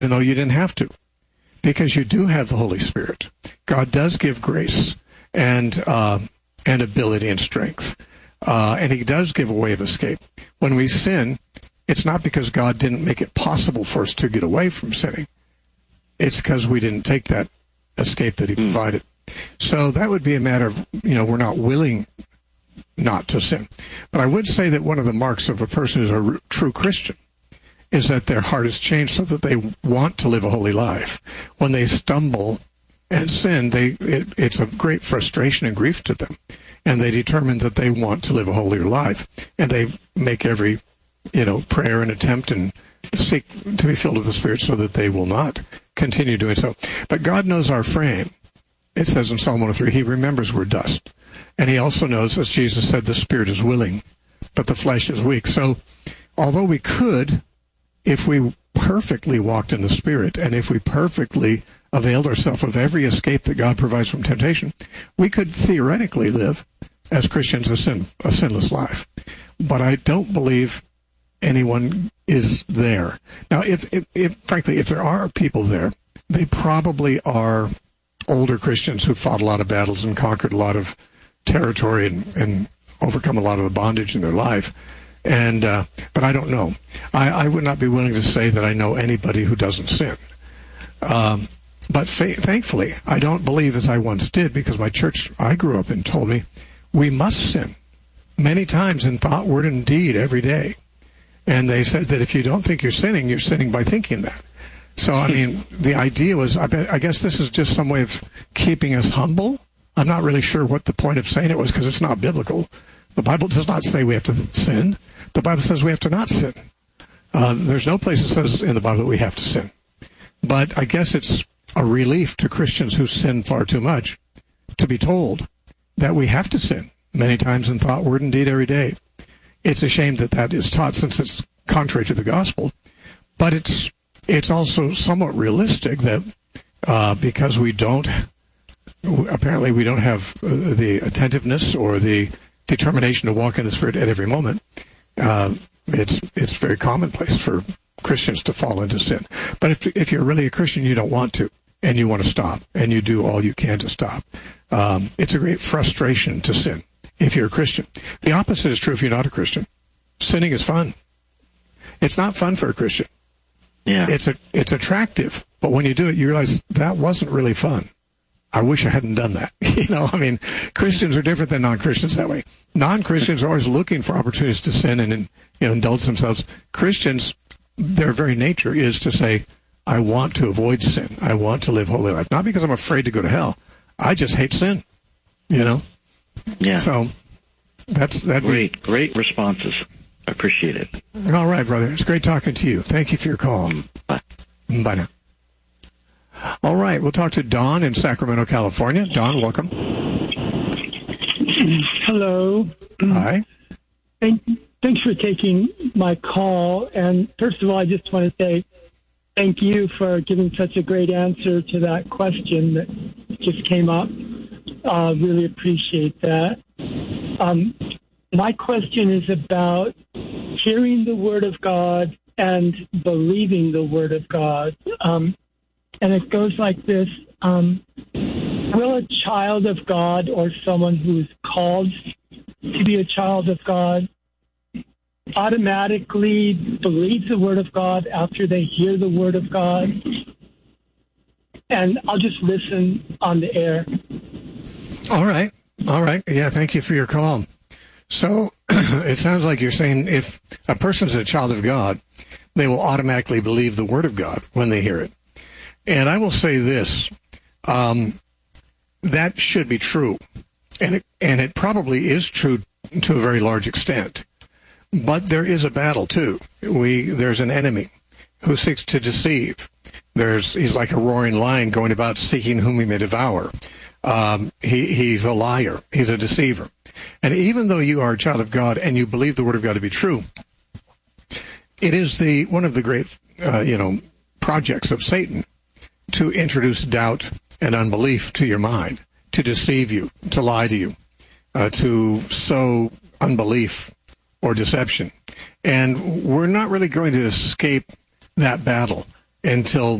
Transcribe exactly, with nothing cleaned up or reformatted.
even though you didn't have to, because you do have the Holy Spirit. God does give grace and uh, and ability and strength, uh, and he does give a way of escape. When we sin, it's not because God didn't make it possible for us to get away from sinning. It's because we didn't take that escape that he provided. So that would be a matter of, you know, we're not willing not to sin. But I would say that one of the marks of a person who's a r- true Christian is that their heart is changed so that they want to live a holy life. When they stumble and sin, they it, it's a great frustration and grief to them. And they determine that they want to live a holier life. And they make every, you know, prayer and attempt and seek to be filled with the Spirit so that they will not continue doing so. But God knows our frame. It says in Psalm one oh three, he remembers we're dust. And he also knows, as Jesus said, the Spirit is willing, but the flesh is weak. So although we could, if we perfectly walked in the Spirit, and if we perfectly availed ourselves of every escape that God provides from temptation, we could theoretically live as Christians a, sin, a sinless life. But I don't believe anyone is there. Now, if, if, if frankly, if there are people there, they probably are older Christians who fought a lot of battles and conquered a lot of territory and, and overcome a lot of the bondage in their life. And uh, but I don't know. I, I would not be willing to say that I know anybody who doesn't sin. Um, but fa- thankfully, I don't believe as I once did, because my church I grew up in told me we must sin many times in thought, word, and deed every day. And they said that if you don't think you're sinning, you're sinning by thinking that. So, I mean, the idea was, I, bet, I guess this is just some way of keeping us humble. I'm not really sure what the point of saying it was, because it's not biblical. The Bible does not say we have to sin. The Bible says we have to not sin. Uh, there's no place that says in the Bible that we have to sin. But I guess it's a relief to Christians who sin far too much to be told that we have to sin many times in thought, word, and deed every day. It's a shame that that is taught, since it's contrary to the gospel. But it's it's also somewhat realistic that uh, because we don't, apparently we don't have uh, the attentiveness or the determination to walk in the Spirit at every moment, uh, it's it's very commonplace for Christians to fall into sin. But if if you're really a Christian, you don't want to, and you want to stop, and you do all you can to stop. Um, it's a great frustration to sin if you're a Christian. The opposite is true if you're not a Christian. Sinning is fun. It's not fun for a Christian. Yeah. It's a, it's attractive, but when you do it, you realize that wasn't really fun. I wish I hadn't done that. You know, I mean, Christians are different than non-Christians that way. Non-Christians are always looking for opportunities to sin and, you know, indulge themselves. Christians, their very nature is to say, I want to avoid sin. I want to live holy life. Not because I'm afraid to go to hell. I just hate sin, you know? Yeah. So that's that. Great, be... great responses. I appreciate it. All right, brother. It's great talking to you. Thank you for your call. Bye. Bye now. All right, we'll talk to Don in Sacramento, California. Don, welcome. Hello. Hi. Thank, thanks for taking my call. And first of all, I just want to say thank you for giving such a great answer to that question that just came up. Uh, really appreciate that. Um, my question is about hearing the Word of God and believing the Word of God. Um, and it goes like this. Um, will a child of God, or someone who's called to be a child of God, automatically believe the Word of God after they hear the Word of God? And I'll just listen on the air. All right. All right. Yeah, thank you for your call. So it sounds like you're saying if a person's a child of God, they will automatically believe the Word of God when they hear it. And I will say this, um, that should be true. And it, and it probably is true to a very large extent. But there is a battle, too. We There's an enemy who seeks to deceive. There's He's like a roaring lion going about seeking whom he may devour. Um, he, he's a liar. He's a deceiver. And even though you are a child of God and you believe the Word of God to be true, it is the one of the great, uh, you know, projects of Satan to introduce doubt and unbelief to your mind, to deceive you, to lie to you, uh, to sow unbelief or deception. And we're not really going to escape that battle until